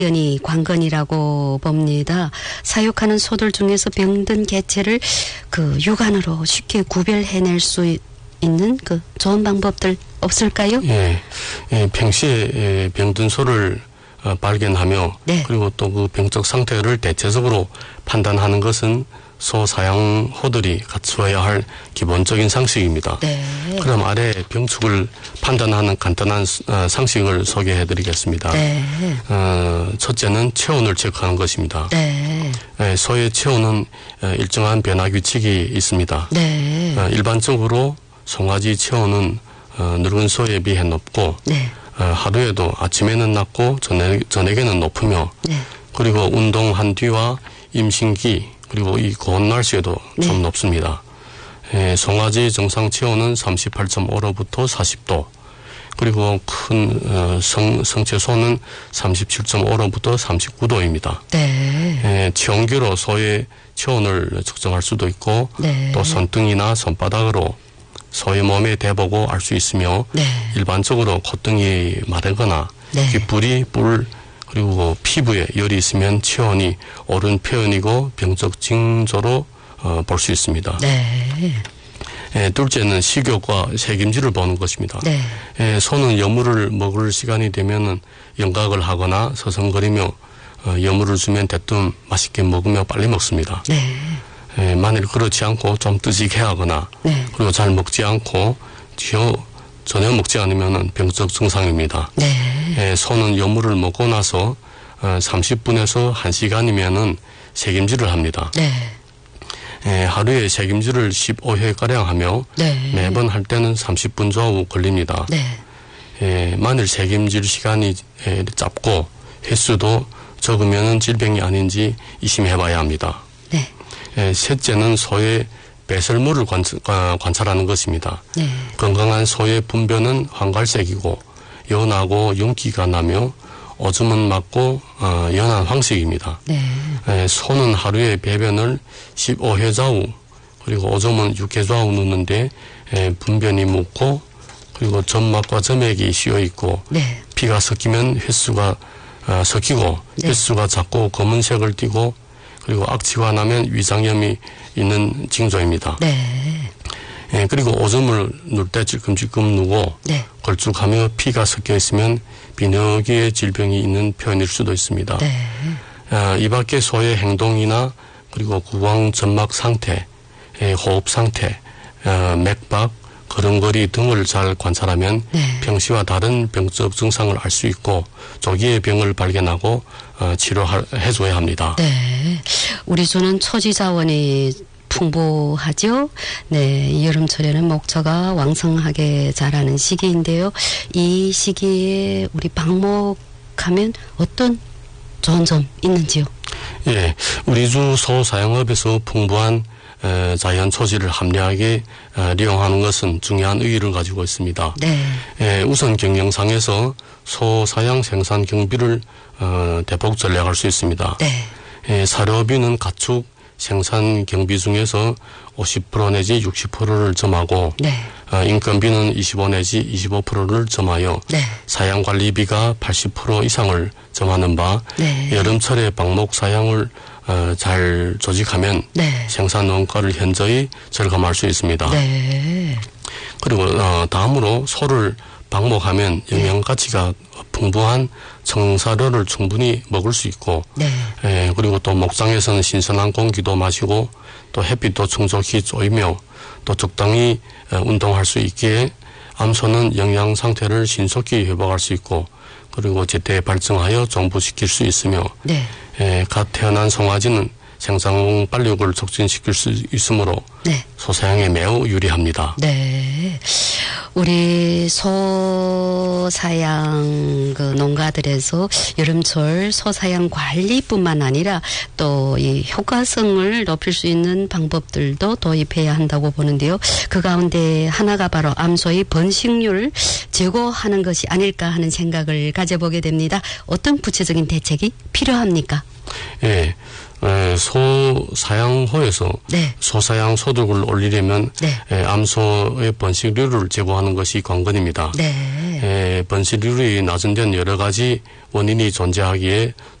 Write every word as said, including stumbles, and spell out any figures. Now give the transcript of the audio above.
연이 관건이라고 봅니다. 사육하는 소들 중에서 병든 개체를 그 육안으로 쉽게 구별해낼 수 있는 그 좋은 방법들 없을까요? 예, 예 평시에 예, 병든 소를 어, 발견하며 네. 그리고 또 그 병적 상태를 대체적으로 판단하는 것은 소 사양호들이 갖추어야 할 기본적인 상식입니다. 네. 그럼 아래 병축을 판단하는 간단한 어, 상식을 소개해 드리겠습니다. 네. 어, 첫째는 체온을 체크하는 것입니다. 네. 예, 소의 체온은 어, 일정한 변화 규칙이 있습니다. 네. 어, 일반적으로 송아지 체온은 어, 늙은 소에 비해 높고 네. 어, 하루에도 아침에는 낮고 저녁, 저녁에는 높으며 네. 그리고 운동한 뒤와 임신기 그리고 이 고온 날씨에도 네. 좀 높습니다. 에, 송아지 정상 체온은 삼십팔 점 오 도부터 사십 도 그리고 큰 어, 성, 성체소는 삼십칠 점 오 도부터 삼십구 도입니다. 네. 에, 체온계로 소의 체온을 측정할 수도 있고 네. 또 손등이나 손바닥으로 소의 몸에 대보고 알 수 있으며 네. 일반적으로 콧등이 마르거나 네. 귓불이 뿔 그리고 피부에 열이 있으면 체온이 오른 표현이고 병적 징조로 어, 볼 수 있습니다. 네. 에, 둘째는 식욕과 색임질을 보는 것입니다. 네. 에, 소는 여물을 먹을 시간이 되면은 영각을 하거나 서성거리며 어, 여물을 주면 대뜸 맛있게 먹으며 빨리 먹습니다. 네. 에, 만일 그렇지 않고 좀 뜨직해하거나 네. 그리고 잘 먹지 않고 뒤어 전혀 먹지 않으면 병적 증상입니다. 네. 에, 소는 여물을 먹고 나서 어, 삼십 분에서 한 시간이면은 색임질을 합니다. 네. 에, 하루에 색임질을 십오 회가량 하며 네. 매번 할 때는 삼십 분 좌우 걸립니다. 네. 에, 만일 색임질 시간이 에, 짧고 횟수도 적으면은 질병이 아닌지 의심해봐야 합니다. 네. 에, 셋째는 소의 배설물을 관, 어, 관찰하는 것입니다. 네. 건강한 소의 분변은 황갈색이고 연하고 윤기가 나며 오줌은 맑고 어, 연한 황색입니다. 네. 에, 소는 하루에 배변을 십오 회 좌우 그리고 오줌은 육 회 좌우 누는데 에, 분변이 묻고 그리고 점막과 점액이 씌어 있고 네. 피가 섞이면 횟수가 어, 섞이고 네. 횟수가 작고 검은색을 띠고 그리고 악취가 나면 위장염이 있는 징조입니다. 네. 예, 그리고 오줌을 누를 때 찔끔찔끔 누고 네. 걸쭉하며 피가 섞여 있으면 비너기의 질병이 있는 표현일 수도 있습니다. 네. 아, 이 밖에 소의 행동이나 그리고 구강 점막 상태, 예, 호흡 상태, 어, 맥박, 걸음걸이 등을 잘 관찰하면 네. 평시와 다른 병적 증상을 알 수 있고 조기에 병을 발견하고 어, 치료해줘야 합니다. 네. 우리 소는 초지 자원이 풍부하죠. 네. 이 여름철에는 목초가 왕성하게 자라는 시기인데요. 이 시기에 우리 방목하면 어떤 좋은 점 있는지요? 예, 우리 주 소 사용업에서 풍부한 에, 자연 초지를 합리하게 에,利用하는 것은 중요한 의의를 가지고 있습니다. 네. 에, 우선 경영상에서 소 사양 생산 경비를 어, 대폭 전략할 수 있습니다. 네. 에, 사료비는 가축 생산 경비 중에서 오십 퍼센트 내지 육십 퍼센트를 점하고 네. 어, 인건비는 이십오 내지 이십오 퍼센트를 점하여 네. 사양 관리비가 팔십 퍼센트 이상을 점하는 바 네. 여름철에 방목 사양을 어, 잘 조직하면 네. 생산 원가를 현저히 절감할 수 있습니다. 네. 그리고 어, 다음으로 소를 방목하면 영양 가치가 풍부한 청사료를 충분히 먹을 수 있고 네. 에, 그리고 또 목장에서는 신선한 공기도 마시고 또 햇빛도 충족히 쬐이며 또 적당히 어, 운동할 수 있기에 암소는 영양 상태를 신속히 회복할 수 있고 그리고 제때 발정하여 정부시킬 수 있으며 네. 에, 갓 태어난 송아지는 생장 발육을 촉진시킬 수 있으므로 네. 소사양에 매우 유리합니다. 네. 우리 소사양 그 농가들에서 여름철 소사양 관리뿐만 아니라 또 이 효과성을 높일 수 있는 방법들도 도입해야 한다고 보는데요. 그 가운데 하나가 바로 암소의 번식률 제고하는 것이 아닐까 하는 생각을 가져보게 됩니다. 어떤 구체적인 대책이 필요합니까? 예. 에, 소 사양호에서 네. 소사양 소득을 올리려면 네. 에, 암소의 번식률을 제고하는 것이 관건입니다. 네. 에, 번식률이 낮은 데는 여러 가지 원인이 존재하기에